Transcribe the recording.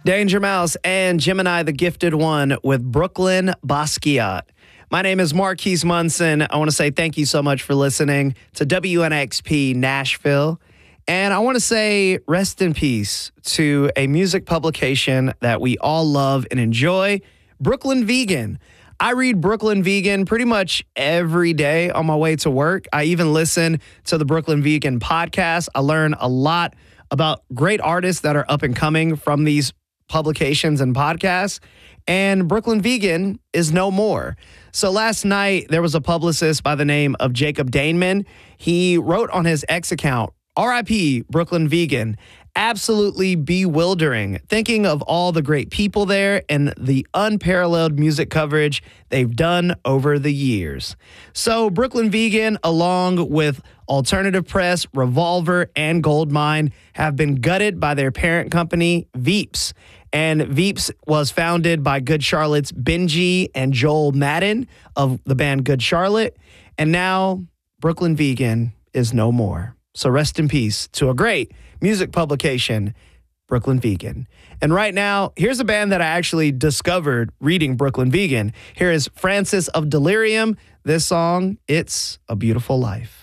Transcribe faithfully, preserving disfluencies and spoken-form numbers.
Danger Mouse and Gemini the Gifted One with Brooklyn Basquiat. My name is Marquise Munson. I want to say thank you so much for listening to W N X P Nashville. And I want to say rest in peace to a music publication that we all love and enjoy, Brooklyn Vegan. I read Brooklyn Vegan pretty much every day on my way to work. I even listen to the Brooklyn Vegan podcast. I learn a lot about great artists that are up and coming from these publications and podcasts. And Brooklyn Vegan is no more. So last night, there was a publicist by the name of Jacob Daneman. He wrote on his X account, R I P Brooklyn Vegan. Absolutely bewildering. Thinking of all the great people there and the unparalleled music coverage they've done over the years. So Brooklyn Vegan, along with Alternative Press, Revolver, and Goldmine, have been gutted by their parent company, Veeps. And Veeps was founded by Good Charlotte's Benji and Joel Madden of the band Good Charlotte. And now Brooklyn Vegan is no more. So rest in peace to a great music publication, Brooklyn Vegan. And right now, here's a band that I actually discovered reading Brooklyn Vegan. Here is Francis of Delirium. This song, It's a Beautiful Life.